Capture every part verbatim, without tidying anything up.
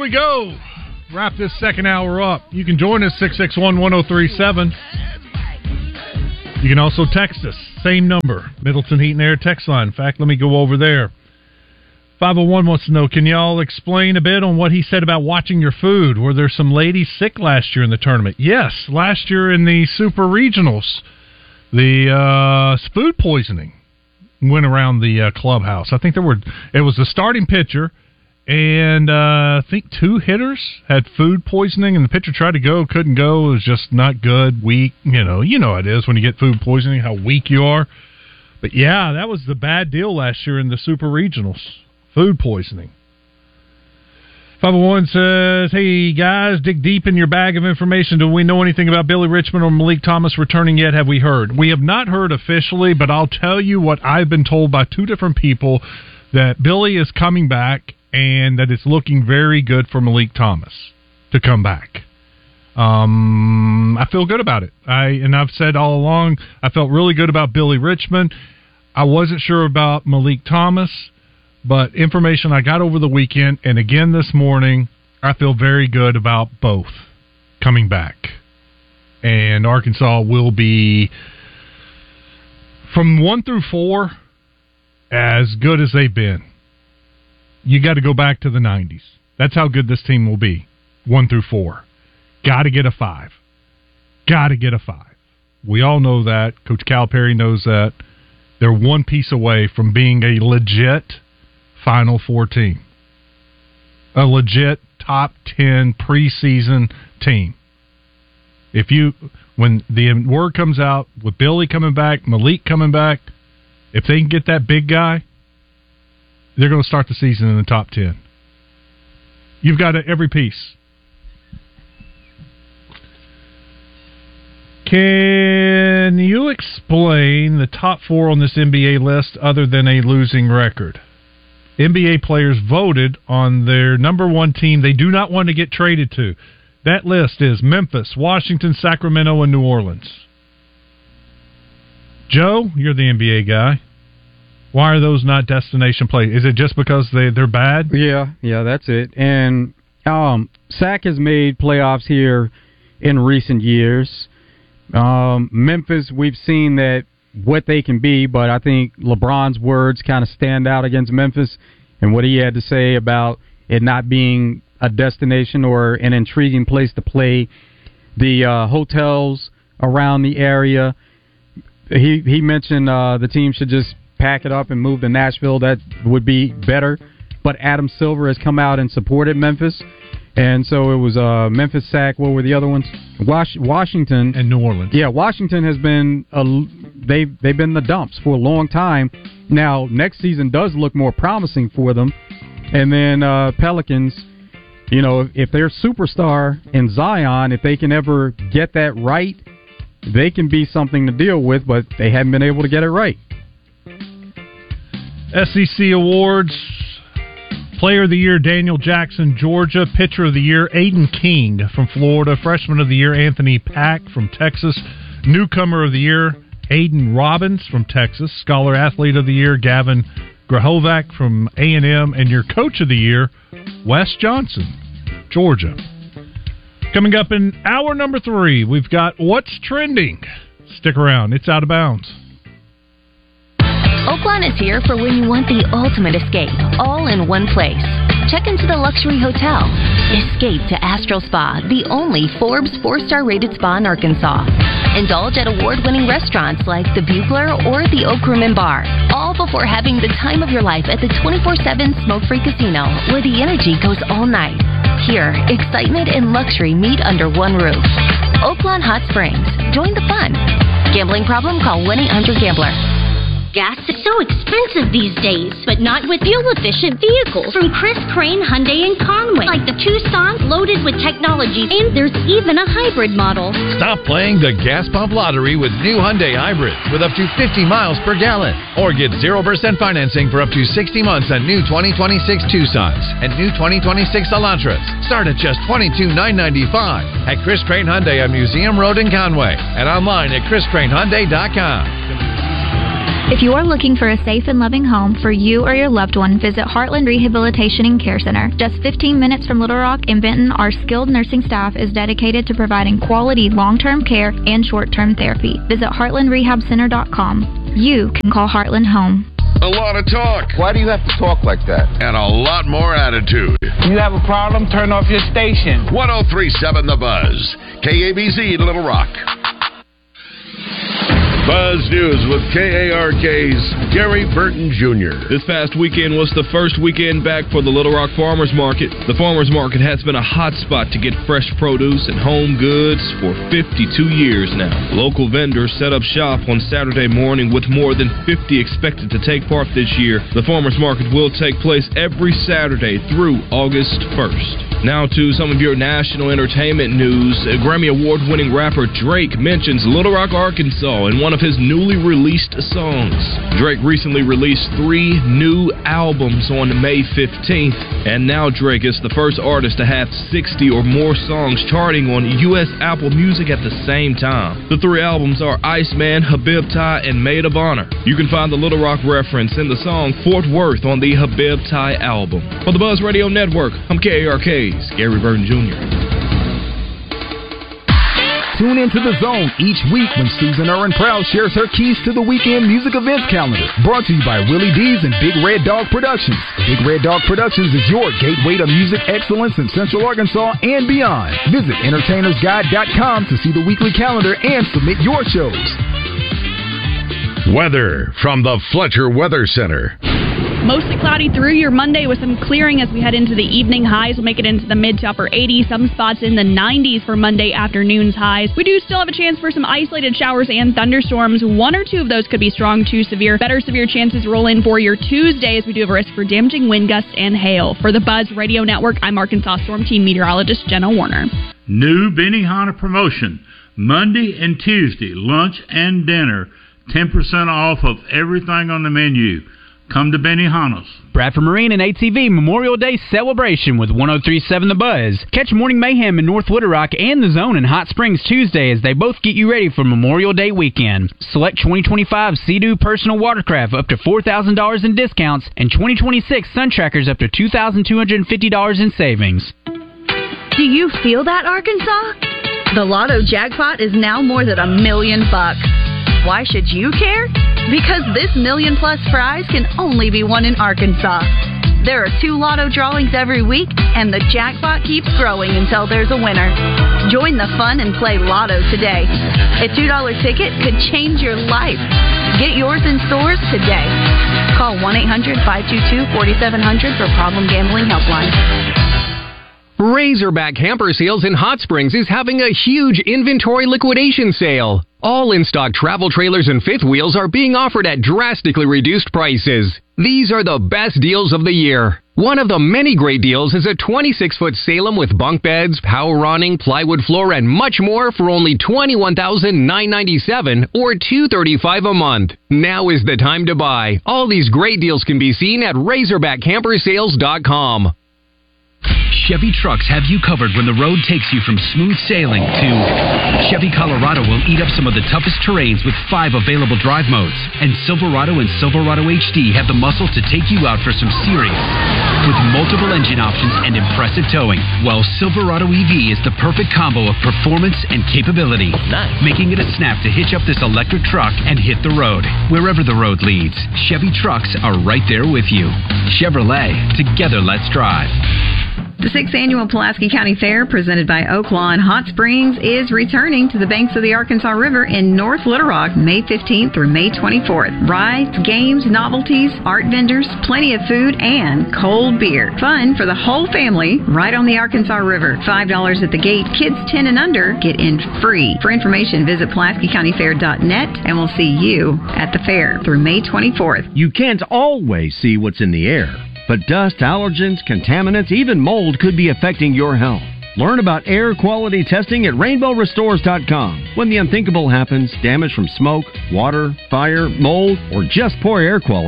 we go. Wrap this second hour up. You can join us, six six one, one oh three seven. You can also text us. Same number, Middleton Heat and Air text line. In fact, let me go over there. five oh one wants to know, can y'all explain a bit on what he said about watching your food? Were there some ladies sick last year in the tournament? Yes, last year in the Super Regionals, the uh, food poisoning went around the uh, clubhouse. I think there were, it was the starting pitcher, and uh, I think two hitters had food poisoning, and the pitcher tried to go, couldn't go. It was just not good, weak. You know, you know how it is when you get food poisoning, how weak you are. But yeah, that was the bad deal last year in the Super Regionals. Food poisoning. five oh one says, hey guys, dig deep in your bag of information. Do we know anything about Billy Richmond or Malik Thomas returning yet? Have we heard? We have not heard officially, but I'll tell you what I've been told by two different people, that Billy is coming back and that it's looking very good for Malik Thomas to come back. Um, I feel good about it. I and I've said all along, I felt really good about Billy Richmond. I wasn't sure about Malik Thomas, but information I got over the weekend and again this morning, I feel very good about both coming back. And Arkansas will be, from one through four, as good as they've been. You got to go back to the nineties. That's how good this team will be, one through four. Got to get a five. Got to get a five. We all know that. Coach Calipari knows that. They're one piece away from being a legit Final Four team. A legit top ten preseason team. If you, when the word comes out with Billy coming back, Malik coming back, if they can get that big guy, they're going to start the season in the top ten. You've got every piece. Can you explain the top four on this N B A list other than a losing record? N B A players voted on their number one team they do not want to get traded to. That list is Memphis, Washington, Sacramento, and New Orleans. Joe, you're the N B A guy. Why are those not destination plays? Is it just because they, they're bad? Yeah, yeah, that's it. And um, Sac has made playoffs here in recent years. Um, Memphis, we've seen that what they can be, but I think LeBron's words kind of stand out against Memphis and what he had to say about it not being a destination or an intriguing place to play. The uh, hotels around the area, he he mentioned uh, the team should just pack it up and move to Nashville. That would be better. But Adam Silver has come out and supported Memphis. And so it was uh, Memphis, Sac. What were the other ones? Was- Washington and New Orleans. Yeah, Washington has been a, they they've been the dumps for a long time. Now next season does look more promising for them. And then uh, Pelicans, you know, if, if they're superstar in Zion, if they can ever get that right, they can be something to deal with. But they haven't been able to get it right. S E C Awards. Player of the Year, Daniel Jackson, Georgia. Pitcher of the Year, Aiden King from Florida. Freshman of the Year, Anthony Pack from Texas. Newcomer of the Year, Aiden Robbins from Texas. Scholar Athlete of the Year, Gavin Grahovac from A and M. And your Coach of the Year, Wes Johnson, Georgia. Coming up in hour number three, we've got What's Trending. Stick around. It's Out of Bounds. Oaklawn is here for when you want the ultimate escape, all in one place. Check into the luxury hotel. Escape to Astral Spa, the only Forbes four-star rated spa in Arkansas. Indulge at award-winning restaurants like the Bugler or the Oak Room and Bar, all before having the time of your life at the twenty-four seven smoke-free casino, where the energy goes all night. Here, excitement and luxury meet under one roof. Oaklawn Hot Springs. Join the fun. Gambling problem? Call one eight hundred gambler. Gas is so expensive these days, but not with fuel-efficient vehicles from Chris Crane Hyundai in Conway, like the Tucson loaded with technology, and there's even a hybrid model. Stop playing the gas pump lottery with new Hyundai hybrids with up to fifty miles per gallon, or get zero percent financing for up to sixty months on new twenty twenty-six Tucsons and new twenty twenty-six Elantras. Start at just twenty-two thousand nine hundred ninety-five dollars at Chris Crane Hyundai on Museum Road in Conway and online at chris crane hyundai dot com. If you are looking for a safe and loving home for you or your loved one, visit Heartland Rehabilitation and Care Center. Just fifteen minutes from Little Rock and Benton, our skilled nursing staff is dedicated to providing quality long-term care and short-term therapy. Visit heartland rehab center dot com. You can call Heartland home. A lot of talk. Why do you have to talk like that? And a lot more attitude. You have a problem? Turn off your station. one oh three point seven The Buzz. K A B Z Little Rock. Buzz News with K A R K's Gary Burton Junior This past weekend was the first weekend back for the Little Rock Farmers Market. The Farmers Market has been a hot spot to get fresh produce and home goods for fifty-two years now. Local vendors set up shop on Saturday morning with more than fifty expected to take part this year. The Farmers Market will take place every Saturday through August first. Now to some of your national entertainment news. Grammy Award-winning rapper Drake mentions Little Rock, Arkansas in one of his newly released songs. Drake recently released three new albums on May fifteenth, and now Drake is the first artist to have sixty or more songs charting on U S Apple Music at the same time. The three albums are Iceman, Habibti, and Maid of Honor. You can find the Little Rock reference in the song Fort Worth on the Habibti album. For the Buzz Radio Network, I'm K A R K's Gary Burton Junior Tune into The Zone each week when Susan Erwin Proud shares her keys to the weekend music events calendar. Brought to you by Willie D's and Big Red Dog Productions. Big Red Dog Productions is your gateway to music excellence in Central Arkansas and beyond. Visit entertainers guide dot com to see the weekly calendar and submit your shows. Weather from the Fletcher Weather Center. Mostly cloudy through your Monday with some clearing as we head into the evening. Highs will make it into the mid to upper eighties. Some spots in the nineties for Monday afternoon's highs. We do still have a chance for some isolated showers and thunderstorms. One or two of those could be strong to severe. Better severe chances roll in for your Tuesday as we do have a risk for damaging wind gusts and hail. For the Buzz Radio Network, I'm Arkansas Storm Team meteorologist Jenna Warner. New Benihana promotion. Monday and Tuesday, lunch and dinner, ten percent off of everything on the menu. Come to Benihana's. Bradford Marine and A T V Memorial Day celebration with one oh three point seven The Buzz. Catch Morning Mayhem in North Little Rock and The Zone in Hot Springs Tuesday as they both get you ready for Memorial Day weekend. Select twenty twenty-five Sea-Doo personal watercraft up to four thousand dollars in discounts and twenty twenty-six Sun Trackers up to two thousand two hundred fifty dollars in savings. Do you feel that, Arkansas? The Lotto jackpot is now more than a million bucks. Why should you care? Because this million plus prize can only be won in Arkansas. There are two Lotto drawings every week, and the jackpot keeps growing until there's a winner. Join the fun and play Lotto today. A two dollar ticket could change your life. Get yours in stores today. Call one eight hundred five two two four seven zero zero for Problem Gambling Helpline. Razorback Hamper Sales in Hot Springs is having a huge inventory liquidation sale. All in-stock travel trailers and fifth wheels are being offered at drastically reduced prices. These are the best deals of the year. One of the many great deals is a twenty-six foot Salem with bunk beds, power awning, plywood floor, and much more for only twenty-one thousand nine hundred ninety-seven dollars or two hundred thirty-five dollars a month. Now is the time to buy. All these great deals can be seen at razorback camper sales dot com. Chevy trucks have you covered when the road takes you from smooth sailing to Chevy Colorado will eat up some of the toughest terrains with five available drive modes. And Silverado and Silverado H D have the muscle to take you out for some serious with multiple engine options and impressive towing. While Silverado E V is the perfect combo of performance and capability, nice. Making it a snap to hitch up this electric truck and hit the road. Wherever the road leads, Chevy trucks are right there with you. Chevrolet, together let's drive. The sixth Annual Pulaski County Fair, presented by Oaklawn Hot Springs, is returning to the banks of the Arkansas River in North Little Rock, May fifteenth through May twenty-fourth. Rides, games, novelties, art vendors, plenty of food, and cold beer. Fun for the whole family right on the Arkansas River. five dollars at the gate. Kids ten and under get in free. For information, visit Pulaski County Fair dot net, and we'll see you at the fair through May twenty-fourth. You can't always see what's in the air, but dust, allergens, contaminants, even mold could be affecting your health. Learn about air quality testing at rainbow restores dot com. When the unthinkable happens, damage from smoke, water, fire, mold, or just poor air quality,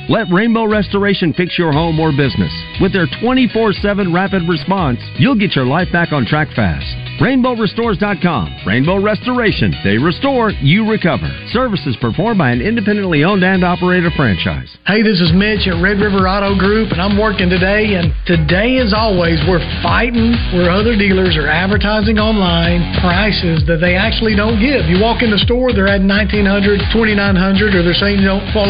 Let Rainbow Restoration fix your home or business. With their twenty-four seven rapid response, you'll get your life back on track fast. Rainbow Restores dot com. Rainbow Restoration. They restore, you recover. Services performed by an independently owned and operated franchise. Hey, this is Mitch at Red River Auto Group, and I'm working today. And today, as always, we're fighting where other dealers are advertising online prices that they actually don't give. You walk in the store, they're at nineteen hundred dollars, twenty-nine hundred dollars, or they're saying you don't qualify